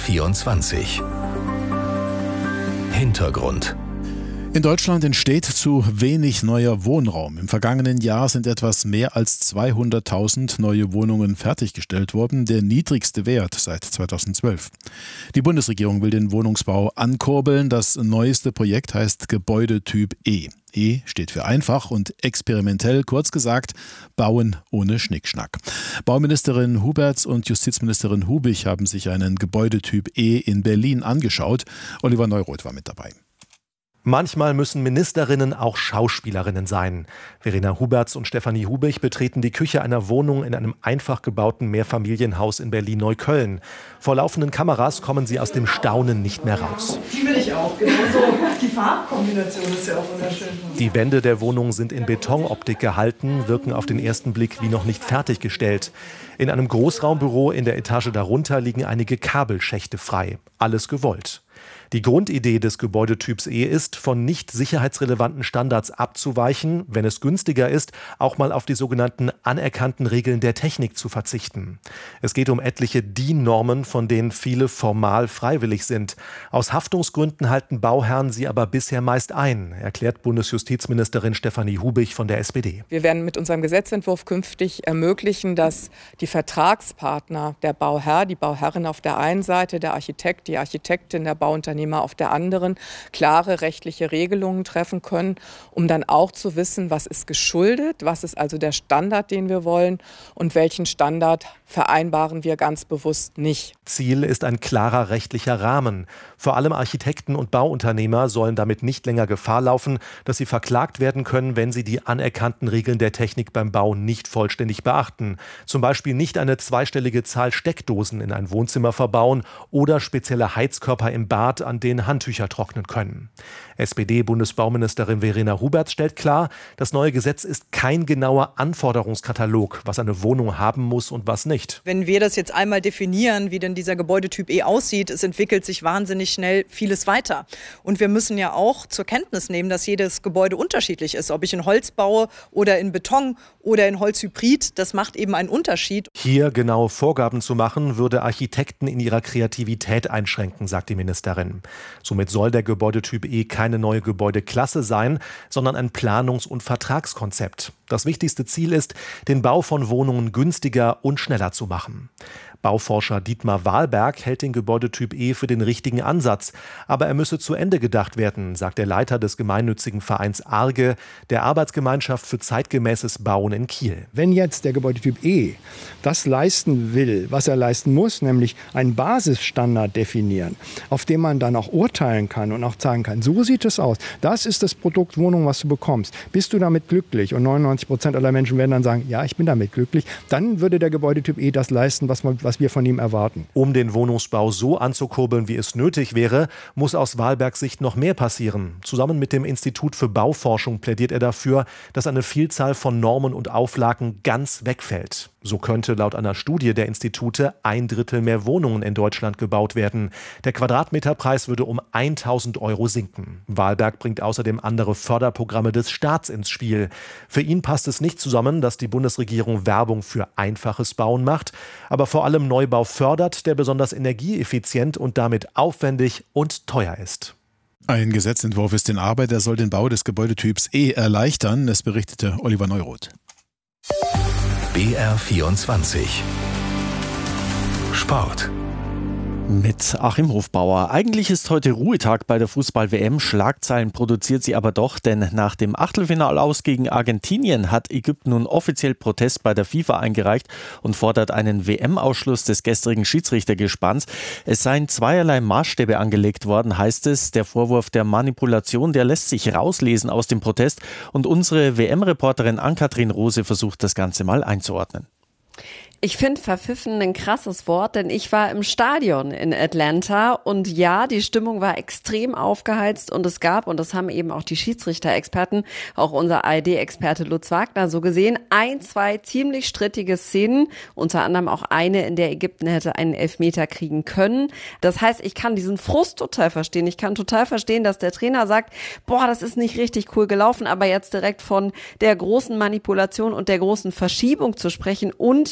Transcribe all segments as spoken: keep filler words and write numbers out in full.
vierundzwanzig. Hintergrund. In Deutschland entsteht zu wenig neuer Wohnraum. Im vergangenen Jahr sind etwas mehr als zweihunderttausend neue Wohnungen fertiggestellt worden, der niedrigste Wert seit zweitausendzwölf. Die Bundesregierung will den Wohnungsbau ankurbeln. Das neueste Projekt heißt Gebäudetyp E. E steht für einfach und experimentell, kurz gesagt, bauen ohne Schnickschnack. Bauministerin Huberts und Justizministerin Hubich haben sich einen Gebäudetyp E in Berlin angeschaut. Oliver Neuroth war mit dabei. Manchmal müssen Ministerinnen auch Schauspielerinnen sein. Verena Huberts und Stefanie Hubich betreten die Küche einer Wohnung in einem einfach gebauten Mehrfamilienhaus in Berlin-Neukölln. Vor laufenden Kameras kommen sie aus dem Staunen nicht mehr raus. Die will ich auch, genauso. Die Farbkombination ist ja auch wunderschön. Die Wände der Wohnung sind in Betonoptik gehalten, wirken auf den ersten Blick wie noch nicht fertiggestellt. In einem Großraumbüro in der Etage darunter liegen einige Kabelschächte frei. Alles gewollt. Die Grundidee des Gebäudetyps E ist, von nicht sicherheitsrelevanten Standards abzuweichen, wenn es günstiger ist, auch mal auf die sogenannten anerkannten Regeln der Technik zu verzichten. Es geht um etliche D I N-Normen, von denen viele formal freiwillig sind. Aus Haftungsgründen halten Bauherren sie aber bisher meist ein, erklärt Bundesjustizministerin Stefanie Hubich von der S P D. Wir werden mit unserem Gesetzentwurf künftig ermöglichen, dass die Vertragspartner, der Bauherr, die Bauherrin auf der einen Seite, der Architekt, die Architektin, der Bauunternehmer auf der anderen klare rechtliche Regelungen treffen können, um dann auch zu wissen, was ist geschuldet, was ist also der Standard, den wir wollen und welchen Standard vereinbaren wir ganz bewusst nicht. Ziel ist ein klarer rechtlicher Rahmen. Vor allem Architekten und Bauunternehmer sollen damit nicht länger Gefahr laufen, dass sie verklagt werden können, wenn sie die anerkannten Regeln der Technik beim Bau nicht vollständig beachten. Zum Beispiel nicht eine zweistellige Zahl Steckdosen in ein Wohnzimmer verbauen oder spezielle Heizkörper im Bad, an denen Handtücher trocknen können. S P D-Bundesbauministerin Verena Huberts stellt klar, das neue Gesetz ist kein genauer Anforderungskatalog, was eine Wohnung haben muss und was nicht. Wenn wir das jetzt einmal definieren, wie denn dieser Gebäudetyp E aussieht, es entwickelt sich wahnsinnig schnell vieles weiter. Und wir müssen ja auch zur Kenntnis nehmen, dass jedes Gebäude unterschiedlich ist. Ob ich in Holz baue oder in Beton oder in Holzhybrid, das macht eben einen Unterschied. Hier genaue Vorgaben zu machen, würde Architekten in ihrer Kreativität einschränken, sagt die Ministerin. Somit soll der Gebäudetyp E keine neue Gebäudeklasse sein, sondern ein Planungs- und Vertragskonzept. Das wichtigste Ziel ist, den Bau von Wohnungen günstiger und schneller zu machen. Bauforscher Dietmar Wahlberg hält den Gebäudetyp E für den richtigen Ansatz. Aber er müsse zu Ende gedacht werden, sagt der Leiter des gemeinnützigen Vereins Arge, der Arbeitsgemeinschaft für zeitgemäßes Bauen in Kiel. Wenn jetzt der Gebäudetyp E das leisten will, was er leisten muss, nämlich einen Basisstandard definieren, auf dem man dann auch urteilen kann und auch sagen kann, so sieht es aus. Das ist das Produkt Wohnung, was du bekommst. Bist du damit glücklich? Und neunundneunzig Prozent aller Menschen werden dann sagen, ja, ich bin damit glücklich. Dann würde der Gebäudetyp E das leisten, was man, was wir von ihm erwarten. Um den Wohnungsbau so anzukurbeln, wie es nötig wäre, muss aus Wahlbergs Sicht noch mehr passieren. Zusammen mit dem Institut für Bauforschung plädiert er dafür, dass eine Vielzahl von Normen und Auflagen ganz wegfällt. So könnte laut einer Studie der Institute ein Drittel mehr Wohnungen in Deutschland gebaut werden. Der Quadratmeterpreis würde um tausend Euro sinken. Wahlberg bringt außerdem andere Förderprogramme des Staats ins Spiel. Für ihn passt es nicht zusammen, dass die Bundesregierung Werbung für einfaches Bauen macht, aber vor allem Neubau fördert, der besonders energieeffizient und damit aufwendig und teuer ist. Ein Gesetzentwurf ist in Arbeit, der soll den Bau des Gebäudetyps E erleichtern. Das berichtete Oliver Neuroth. B R vierundzwanzig Sport. Mit Achim Hofbauer. Eigentlich ist heute Ruhetag bei der Fußball-W M. Schlagzeilen produziert sie aber doch, denn nach dem Achtelfinalaus gegen Argentinien hat Ägypten nun offiziell Protest bei der FIFA eingereicht und fordert einen W M-Ausschluss des gestrigen Schiedsrichtergespanns. Es seien zweierlei Maßstäbe angelegt worden, heißt es. Der Vorwurf der Manipulation, der lässt sich rauslesen aus dem Protest. Und unsere W M-Reporterin Ann-Kathrin Rose versucht das Ganze mal einzuordnen. Ich finde verpfiffen ein krasses Wort, denn ich war im Stadion in Atlanta und ja, die Stimmung war extrem aufgeheizt und es gab, und das haben eben auch die Schiedsrichter-Experten, auch unser A R D-Experte Lutz Wagner so gesehen, ein, zwei ziemlich strittige Szenen, unter anderem auch eine, in der Ägypten hätte einen Elfmeter kriegen können. Das heißt, ich kann diesen Frust total verstehen. Ich kann total verstehen, dass der Trainer sagt, boah, das ist nicht richtig cool gelaufen, aber jetzt direkt von der großen Manipulation und der großen Verschiebung zu sprechen und so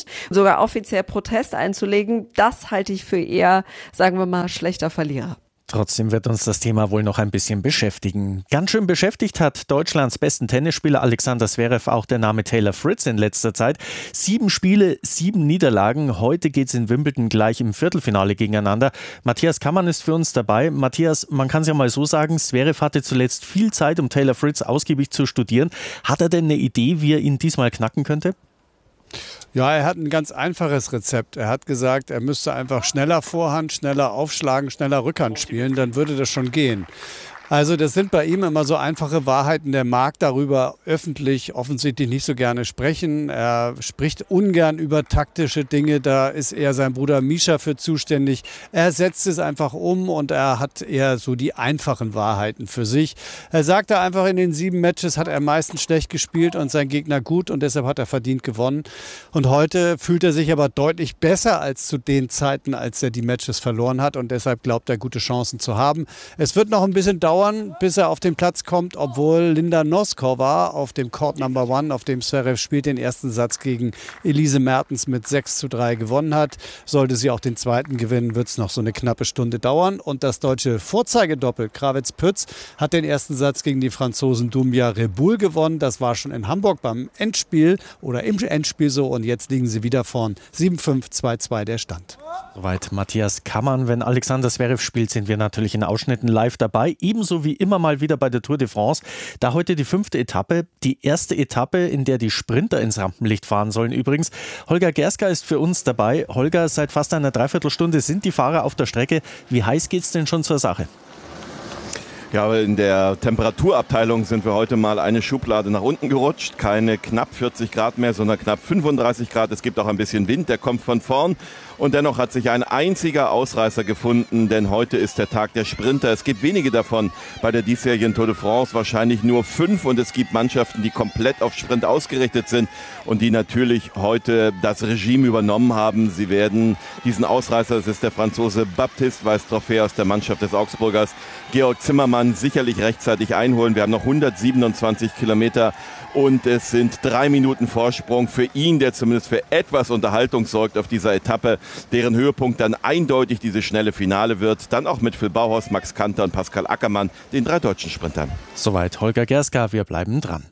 sogar offiziell Protest einzulegen, das halte ich für eher, sagen wir mal, schlechter Verlierer. Trotzdem wird uns das Thema wohl noch ein bisschen beschäftigen. Ganz schön beschäftigt hat Deutschlands besten Tennisspieler Alexander Zverev auch der Name Taylor Fritz in letzter Zeit. Sieben Spiele, sieben Niederlagen. Heute geht es in Wimbledon gleich im Viertelfinale gegeneinander. Matthias Kammann ist für uns dabei. Matthias, man kann es ja mal so sagen, Zverev hatte zuletzt viel Zeit, um Taylor Fritz ausgiebig zu studieren. Hat er denn eine Idee, wie er ihn diesmal knacken könnte? Ja, er hat ein ganz einfaches Rezept. Er hat gesagt, er müsste einfach schneller Vorhand, schneller aufschlagen, schneller Rückhand spielen, dann würde das schon gehen. Also das sind bei ihm immer so einfache Wahrheiten. Der mag darüber öffentlich offensichtlich nicht so gerne sprechen. Er spricht ungern über taktische Dinge. Da ist eher sein Bruder Mischa für zuständig. Er setzt es einfach um und er hat eher so die einfachen Wahrheiten für sich. Er sagte einfach, in den sieben Matches hat er meistens schlecht gespielt und sein Gegner gut und deshalb hat er verdient gewonnen. Und heute fühlt er sich aber deutlich besser als zu den Zeiten, als er die Matches verloren hat und deshalb glaubt er, gute Chancen zu haben. Es wird noch ein bisschen dauern, bis er auf den Platz kommt, obwohl Linda Noskova auf dem Court Number One, auf dem Zverev spielt, den ersten Satz gegen Elise Mertens mit sechs zu drei gewonnen hat. Sollte sie auch den zweiten gewinnen, wird es noch so eine knappe Stunde dauern. Und das deutsche Vorzeigedoppel Krawitz-Pütz hat den ersten Satz gegen die Franzosen Doumbia Reboul gewonnen. Das war schon in Hamburg beim Endspiel oder im Endspiel so und jetzt liegen sie wieder vorn. sieben fünf, zwei zwei der Stand. Soweit Matthias Kammann. Wenn Alexander Zverev spielt, sind wir natürlich in Ausschnitten live dabei. Ebenso wie immer mal wieder bei der Tour de France. Da heute die fünfte Etappe. Die erste Etappe, in der die Sprinter ins Rampenlicht fahren sollen übrigens. Holger Gerska ist für uns dabei. Holger, seit fast einer Dreiviertelstunde sind die Fahrer auf der Strecke. Wie heiß geht es denn schon zur Sache? Ja, aber in der Temperaturabteilung sind wir heute mal eine Schublade nach unten gerutscht. Keine knapp vierzig Grad mehr, sondern knapp fünfunddreißig Grad. Es gibt auch ein bisschen Wind, der kommt von vorn. Und dennoch hat sich ein einziger Ausreißer gefunden, denn heute ist der Tag der Sprinter. Es gibt wenige davon bei der diesjährigen Tour de France, wahrscheinlich nur fünf. Und es gibt Mannschaften, die komplett auf Sprint ausgerichtet sind und die natürlich heute das Regime übernommen haben. Sie werden diesen Ausreißer, das ist der Franzose Baptiste Weiß-Trophée aus der Mannschaft des Augsburgers, Georg Zimmermann, sicherlich rechtzeitig einholen. Wir haben noch hundertsiebenundzwanzig Kilometer und es sind drei Minuten Vorsprung für ihn, der zumindest für etwas Unterhaltung sorgt auf dieser Etappe, deren Höhepunkt dann eindeutig dieses schnelle Finale wird. Dann auch mit Phil Bauhaus, Max Kanter und Pascal Ackermann, den drei deutschen Sprintern. Soweit Holger Gerska, wir bleiben dran.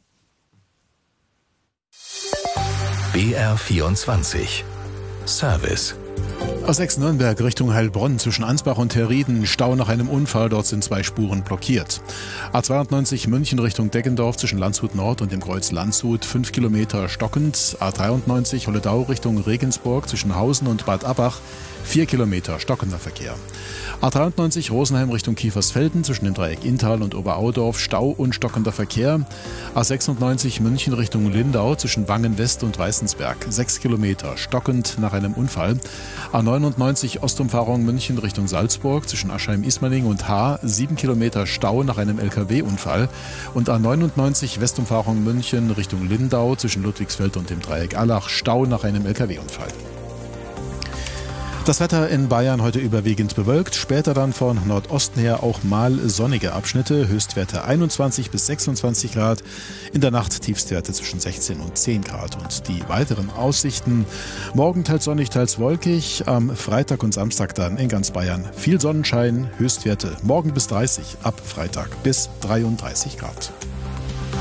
B R vierundzwanzig Service. A sechs Nürnberg Richtung Heilbronn zwischen Ansbach und Herrieden. Stau nach einem Unfall, dort sind zwei Spuren blockiert. A zweiundneunzig München Richtung Deggendorf zwischen Landshut Nord und dem Kreuz Landshut fünf Kilometer stockend. A dreiundneunzig Holledau Richtung Regensburg zwischen Hausen und Bad Abbach vier Kilometer stockender Verkehr. A dreiundneunzig Rosenheim Richtung Kiefersfelden zwischen dem Dreieck Inntal und Oberaudorf Stau und stockender Verkehr. A sechsundneunzig München Richtung Lindau zwischen Wangen West und Weißensberg sechs Kilometer stockend nach einem Unfall. A neunundneunzig Ostumfahrung München Richtung Salzburg zwischen Aschheim-Ismaning und Haar sieben Kilometer Stau nach einem L K W-Unfall. Und A neunundneunzig Westumfahrung München Richtung Lindau zwischen Ludwigsfeld und dem Dreieck Allach Stau nach einem L K W-Unfall. Das Wetter in Bayern heute überwiegend bewölkt, später dann von Nordosten her auch mal sonnige Abschnitte, Höchstwerte einundzwanzig bis sechsundzwanzig Grad, in der Nacht Tiefstwerte zwischen sechzehn und zehn Grad. Und die weiteren Aussichten: morgen teils sonnig, teils wolkig, am Freitag und Samstag dann in ganz Bayern viel Sonnenschein, Höchstwerte morgen bis dreißig, ab Freitag bis dreiunddreißig Grad.